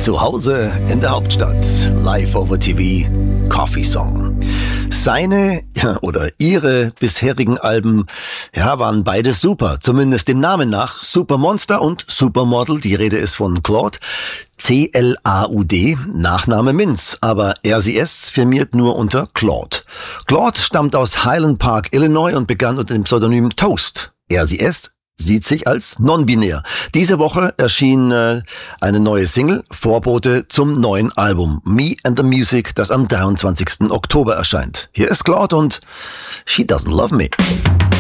Zu Hause in der Hauptstadt, live over TV, Coffee Song. Seine oder ihre bisherigen Alben, waren beide super, zumindest dem Namen nach. Supermonster und Supermodel, die Rede ist von Claude. C-L-A-U-D, Nachname Mintz, aber er, sie, es firmiert nur unter Claude. Claude stammt aus Highland Park, Illinois und begann unter dem Pseudonym Toast. Er, sie, es sieht sich als non-binär. Diese Woche erschien eine neue Single, Vorbote zum neuen Album Me and the Music, das am 23. Oktober erscheint. Hier ist Claude und She Doesn't Love Me.